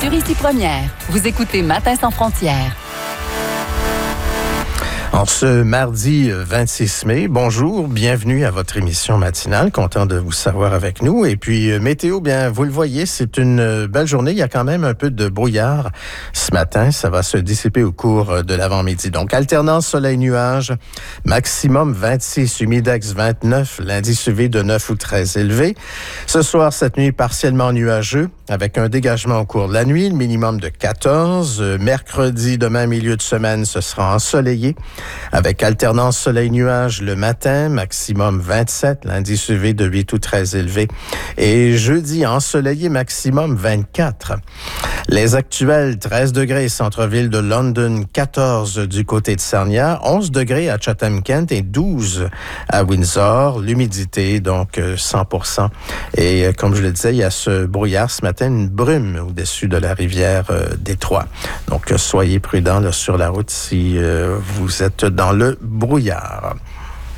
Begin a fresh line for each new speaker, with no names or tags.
Puricie Première. Vous écoutez Matin sans frontières.
En ce mardi 26 mai, bonjour, bienvenue à votre émission matinale, content de vous savoir avec nous. Et puis, météo, bien, vous le voyez, c'est une belle journée, il y a quand même un peu de brouillard ce matin, ça va se dissiper au cours de l'avant-midi. Donc, alternance soleil-nuage, maximum 26, humidex 29, l'indice UV de 9 ou 13 élevé. Ce soir, cette nuit, partiellement nuageux, avec un dégagement au cours de la nuit, le minimum de 14. Mercredi, demain, milieu de semaine, ce sera ensoleillé, avec alternance soleil-nuage le matin, maximum 27, l'indice UV de 8 ou 13 élevé. Et jeudi, ensoleillé, maximum 24. Les actuels, 13 degrés centre-ville de London, 14 du côté de Sarnia, 11 degrés à Chatham-Kent et 12 à Windsor. L'humidité, donc 100%. Et comme je le disais, il y a ce brouillard ce matin, une brume au-dessus de la rivière Détroit. Donc, soyez prudents là, sur la route si vous êtes dans le brouillard.